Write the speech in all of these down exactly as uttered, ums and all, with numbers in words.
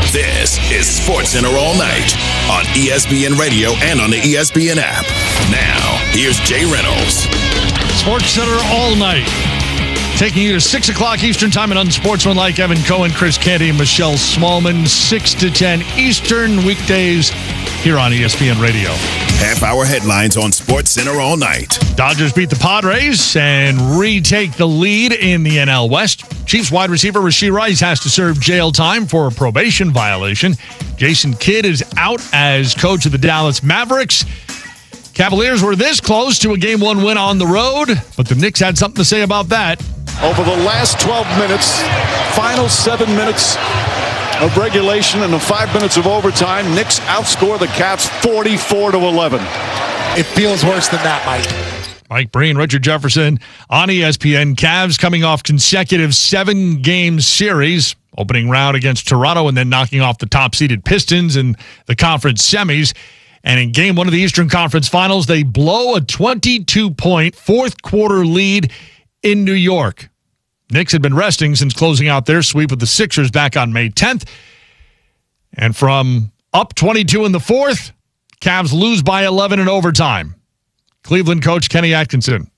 This is SportsCenter All Night on E S P N Radio and on the E S P N app. Now, here's Jay Reynolds. SportsCenter All Night. Taking you to six o'clock Eastern Time and unsportsmanlike. Evan Cohen, Chris Canty, and Michelle Smallman. six to ten Eastern weekdays here on E S P N Radio. Half-hour headlines on SportsCenter All Night. Dodgers beat the Padres and retake the lead in the N L West. Chiefs wide receiver Rashee Rice has to serve jail time for a probation violation. Jason Kidd is out as coach of the Dallas Mavericks. Cavaliers were this close to a game one win on the road, but the Knicks had something to say about that. Over the last twelve minutes, final seven minutes of regulation and the five minutes of overtime, Knicks outscore the Cavs forty-four to eleven. It feels worse than that, Mike. Mike Breen, Richard Jefferson on E S P N. Cavs coming off consecutive seven-game series, opening round against Toronto and then knocking off the top-seeded Pistons in the conference semis. And in game one of the Eastern Conference Finals, they blow a twenty-two point fourth-quarter lead in New York. Knicks had been resting since closing out their sweep of the Sixers back on May tenth. And from up twenty-two in the fourth, Cavs lose by eleven in overtime. Cleveland coach Kenny Atkinson.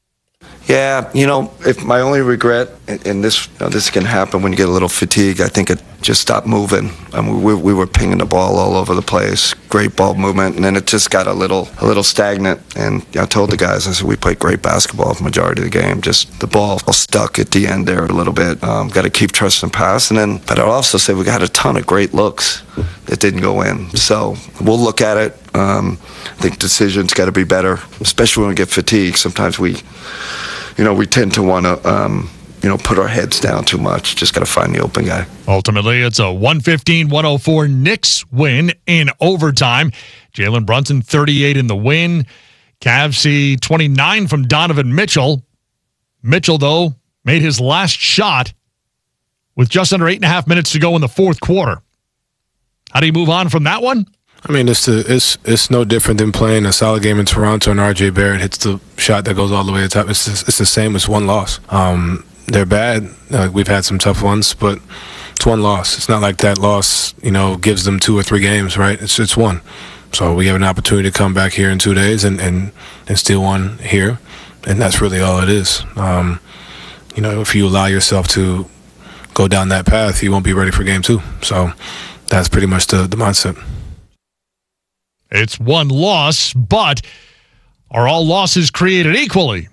Yeah, you know, if my only regret, and, and this you know, this can happen when you get a little fatigue, I think it just stopped moving. I mean, we, we were pinging the ball all over the place, great ball movement, and then it just got a little a little stagnant. And I told the guys, I said, we played great basketball for the majority of the game. Just the ball stuck at the end there a little bit. Um, got to keep trusting pass. And then, but I'll also say we got a ton of great looks that didn't go in. So we'll look at it. Um, I think decisions got to be better, especially when we get fatigued. Sometimes we, you know, we tend to want to, um, you know, put our heads down too much. Just got to find the open guy. Ultimately, it's a one fifteen one oh four Knicks win in overtime. Jalen Brunson, thirty-eight in the win. Cavs see twenty-nine from Donovan Mitchell. Mitchell, though, made his last shot with just under eight and a half minutes to go in the fourth quarter. How do you move on from that one? I mean, it's the, it's it's no different than playing a solid game in Toronto and R J Barrett hits the shot that goes all the way to the top. It's just, it's the same as one loss. Um, they're bad. Uh, we've had some tough ones, but it's one loss. It's not like that loss, you know, gives them two or three games, right? It's it's one. So we have an opportunity to come back here in two days and, and, and steal one here, and that's really all it is. Um, you know, if you allow yourself to go down that path, you won't be ready for game two. So that's pretty much the, the mindset. It's one loss, but are all losses created equally?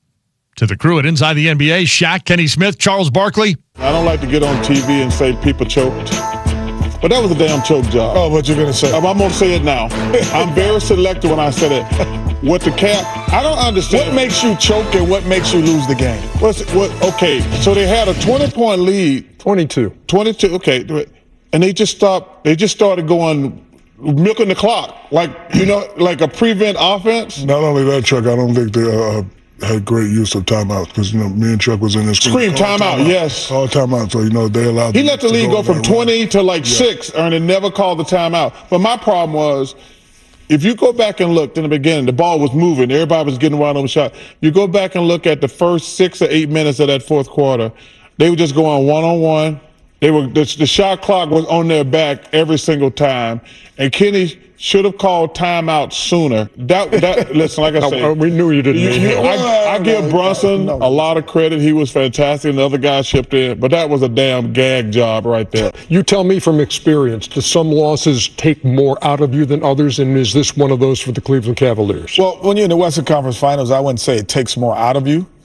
To the crew at Inside the N B A, Shaq, Kenny Smith, Charles Barkley. I don't like to get on T V and say people choked, but that was a damn choke job. Oh, what you're going to say? I'm, I'm going to say it now. I'm very selective when I said it. With the cap, I don't understand. What makes you choke and what makes you lose the game? What's what? Okay, so they had a twenty-point lead. twenty-two. twenty-two, okay. And they just stopped. They just started going, milking the clock. Like, you know, like a prevent offense. Not only that, Chuck, I don't think they uh, had great use of timeouts because, you know, me and Chuck was in this. Scream timeout, time yes. Call timeout, so, you know, they allowed. He let the league go, go from twenty to like yeah. six, and it never called the timeout. But my problem was, if you go back and look in the beginning, the ball was moving. Everybody was getting wide open shot. You go back and look at the first six or eight minutes of that fourth quarter, they were just going one-on-one. They were the, the shot clock was on their back every single time, and Kenny should have called timeout sooner. That, that listen, like I said, no, we knew you didn't. You, mean you, I, I give Brunson no. a lot of credit. He was fantastic, and the other guys chipped in, but that was a damn gag job right there. You tell me from experience, do some losses take more out of you than others, and is this one of those for the Cleveland Cavaliers? Well, when you're in the Western Conference Finals, I wouldn't say it takes more out of you,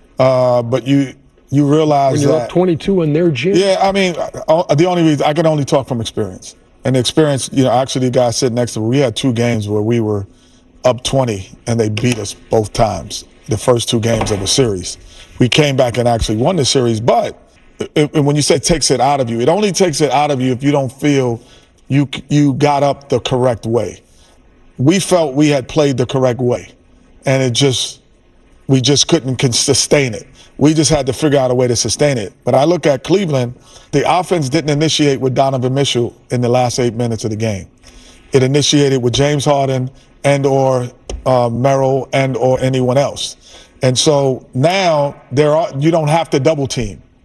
uh, but you. You realize when you're that, up twenty-two in their gym. Yeah, I mean, the only reason I can only talk from experience, and the experience, you know, actually, the guy sitting next to me, we had two games where we were up twenty, and they beat us both times. The first two games of the series, we came back and actually won the series. But it, when you say takes it out of you, it only takes it out of you if you don't feel you you got up the correct way. We felt we had played the correct way, and it just we just couldn't sustain it. We just had to figure out a way to sustain it. But I look at Cleveland, the offense didn't initiate with Donovan Mitchell in the last eight minutes of the game. It initiated with James Harden and or uh, Merrill and or anyone else. And so now there are, you don't have to double team.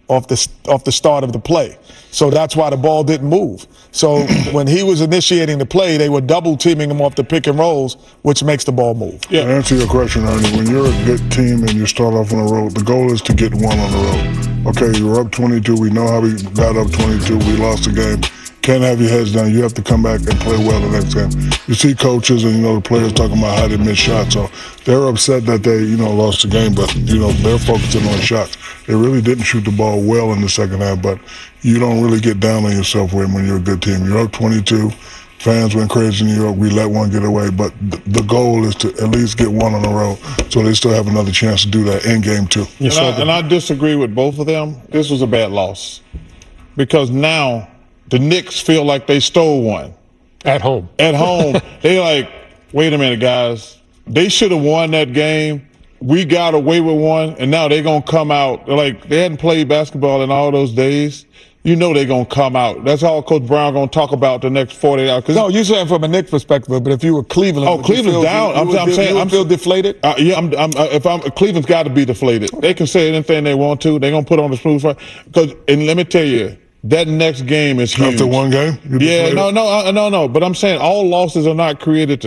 off the off the start of the play. So that's why the ball didn't move. So when he was initiating the play, they were double teaming him off the pick and rolls, which makes the ball move. Yeah. To answer your question, Ernie, when you're a good team and you start off on the road, the goal is to get one on the road. Okay, you're up twenty-two. We know how we got up twenty-two. We lost the game. Can't have your heads down. You have to come back and play well the next game. You see coaches and, you know, the players talking about how they miss shots. So they're upset that they, you know, lost the game, but, you know, they're focusing on shots. They really didn't shoot the ball well in the second half, but you don't really get down on yourself when, when you're a good team. You're up twenty-two. Fans went crazy in New York. We let one get away, but th- the goal is to at least get one on the road so they still have another chance to do that in game two. And I, and I disagree with both of them. This was a bad loss because now the Knicks feel like they stole one. At home. At home. They like, wait a minute, guys. They should have won that game. We got away with one, and now they're going to come out. They're like, they hadn't played basketball in all those days. You know they're going to come out. That's all Coach Brown going to talk about the next forty-eight hours. No, you're saying from a Knicks perspective, but if you were Cleveland, oh, Cleveland's down. You, I'm, you I'm would, saying, you would I'm feel deflated. Uh, yeah, I'm, I'm, uh, if I'm Cleveland's got to be deflated. They can say anything they want to. They're going to put on the smooth front. Because, and let me tell you, that next game is huge. After one game? Yeah, no, no, uh, no, no. But I'm saying all losses are not created the